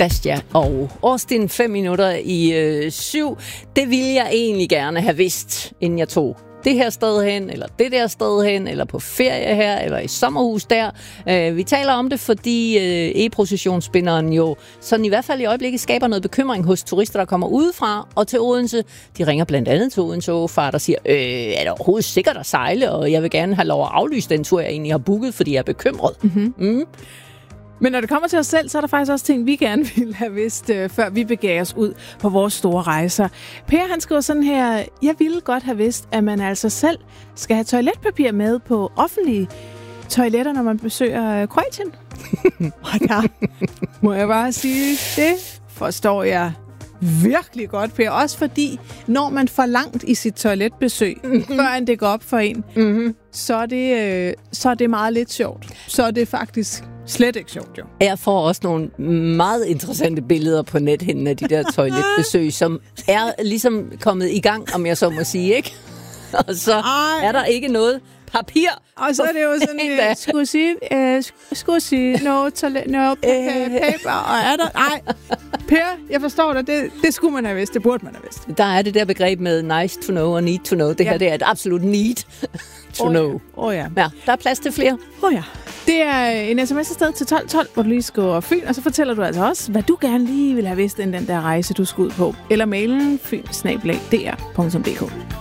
Christian og Austin, 5 minutter i 7. Det ville jeg egentlig gerne have vidst, inden jeg tog det her sted hen, eller det der sted hen, eller på ferie her, eller i sommerhus der. Vi taler om det, fordi e-processionsspinderen jo sådan i hvert fald i øjeblikket skaber noget bekymring hos turister, der kommer udefra og til Odense. De ringer blandt andet til Odense Åfart og siger, er det overhovedet sikkert at sejle, og jeg vil gerne have lov at aflyse den tur, jeg egentlig har booket, fordi jeg er bekymret. Men når det kommer til os selv, så er der faktisk også ting, vi gerne ville have vidst, før vi begav os ud på vores store rejser. Per, han skriver sådan her, jeg ville godt have vidst, at man altså selv skal have toiletpapir med på offentlige toiletter, når man besøger Kroatien. Og der må jeg bare sige, det forstår jeg virkelig godt, Per. Også fordi, når man får langt i sit toiletbesøg, før det går op for en, så er det meget lidt sjovt. Så er det faktisk slet ikke sjovt, jo. Jeg får også nogle meget interessante billeder på nethinden af de der toiletbesøg, som er ligesom kommet i gang, om jeg så må sige, ikke? Og så er der ikke noget papir. Og så er det jo sådan, skulle sige, no paper, og er der... Nej, Per, jeg forstår dig, det skulle man have vidst, det burde man have vidst. Der er det der begreb med nice to know og need to know. Det her, det er et absolut need to know. Ja, der er plads til flere. Ja. Det er en sms afsted til 1212, hvor du lige skriver Fyn, og så fortæller du altså også, hvad du gerne lige vil have vidst, inden den der rejse, du skal ud på. Eller mailen fyn@dr.dk.